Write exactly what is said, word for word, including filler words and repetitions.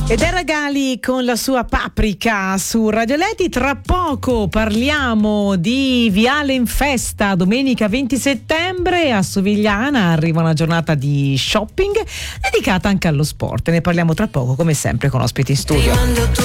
Ed è Ragali con la sua Paprika su Radio Leti. Tra poco parliamo di Viale in Festa, domenica venti settembre a Sovigliana arriva una giornata di shopping dedicata anche allo sport. Ne parliamo tra poco, come sempre, con ospiti in studio.